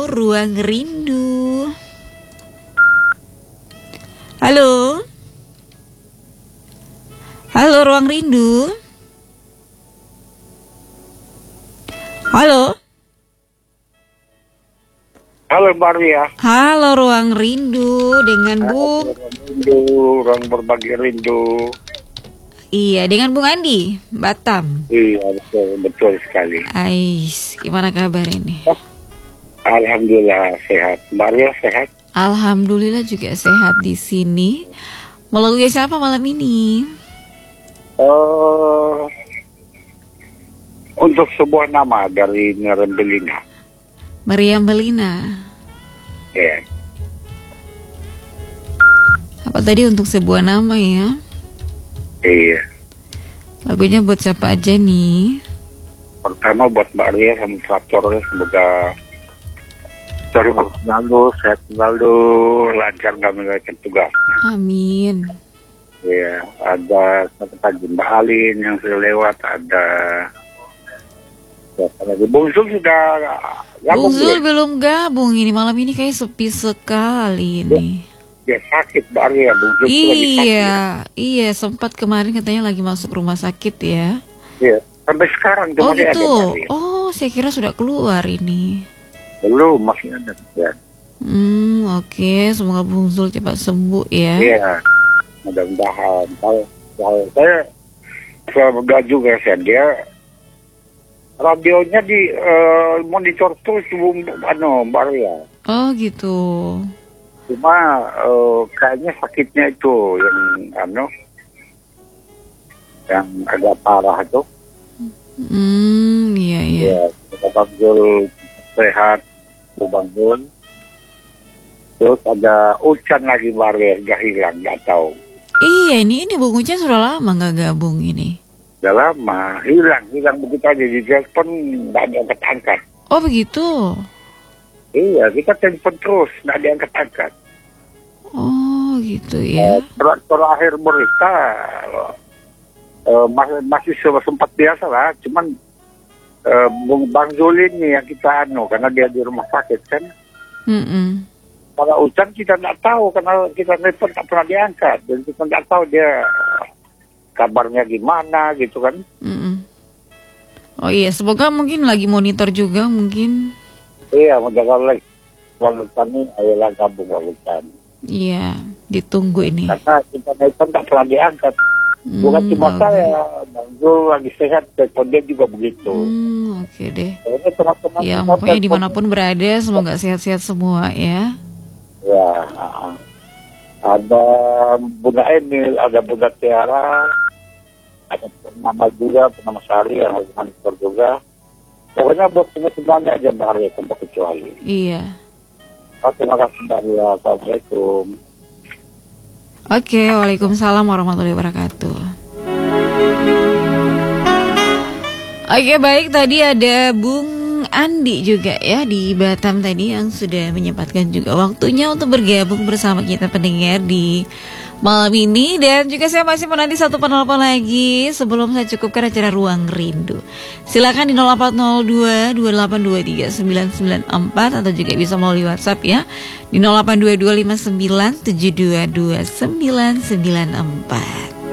Halo, Ruang Rindu. Halo. Halo, Ruang Rindu. Halo. Halo Mbak Ria. Halo, Ruang Rindu dengan Bung. Rindu, orang berbagi rindu. Iya, dengan Bung Andi, Batam. Iya, betul sekali. Ais, gimana kabar ini? Alhamdulillah sehat. Mbak Ria sehat? Alhamdulillah juga sehat di sini. Melalui siapa malam ini? Untuk sebuah nama dari Nerembelina. Meriam Belina. Ya. Apa tadi untuk sebuah nama ya? Iya. Lagunya buat siapa aja nih? Pertama buat Mbak Ria sama traktornya, semoga selalu sehat selalu, lancar dalam menjalankan tugas. Amin. Ya, ada lagi Mbak Alin yang sudah lewat, ada lagi Bung Zul sudah Bung Zul belum gabung ini malam ini kayak sepi sekali nih. Dia sakit Mbak Ria, Bung Zul lagi sakit. Iya sempat kemarin katanya lagi masuk rumah sakit ya. Iya, sampai sekarang Oh masih gitu. ada. Oh saya kira sudah keluar ini. Belum, masih ada ya. Oke, semoga Bung Zul cepat sembuh ya. Iya, mudah-mudahan. Kalau saya semoga juga dia radionya di monitor terus Mbak Ria. Oh gitu. Cuma kayaknya sakitnya itu yang agak parah itu. Iya. Ya, Bang Zul sehat, Bang Zul. Terus ada Ucan lagi Mbak Ria, gak hilang, gak tahu. Iya, ini Bung Ucan sudah lama gak gabung ini. Udah lama, hilang begitu aja di telepon, nggak ada angkat-angkat. Oh begitu? Iya, kita telepon terus, nggak ada angkat-angkat. Oh gitu ya. Terakhir berita masih sempat biasa lah, cuman Bang Zul ini yang kita karena dia di rumah sakit kan. Kalau Ucan kita nggak tahu, karena kita telepon tak pernah diangkat, dan kita nggak tahu dia kabarnya gimana gitu kan. Oh iya, semoga mungkin lagi monitor juga mungkin. Iya, menjaga lagi Walutan ini, ayolah gabung Walutan. Iya, ditunggu ini. Karena kita telepon tak pernah diangkat. Bukan cuma saya, Bang Zul lagi sehat, telepon dia juga begitu. Oke deh. Teman-teman ya pokoknya dimanapun berada, semoga sehat-sehat semua ya. Ya, ada Bunda Emil, ada Bunda Tiara, ada nama juga, nama Sari yang lagi monitor juga. Pokoknya buat semuanya aja Mbak Arya, tanpa kecuali. Iya. Terima kasih Mbak Arya, Assalamualaikum. Oke, waalaikumsalam warahmatullahi wabarakatuh. Oke, baik, tadi ada Bung Andi juga ya di Batam tadi yang sudah menyempatkan juga waktunya untuk bergabung bersama kita pendengar di malam ini. Dan juga saya masih menanti satu penelpon lagi sebelum saya cukupkan acara Ruang Rindu. Silakan di 0802 2823 994 atau juga bisa melalui WhatsApp ya di 0822 59 722 994.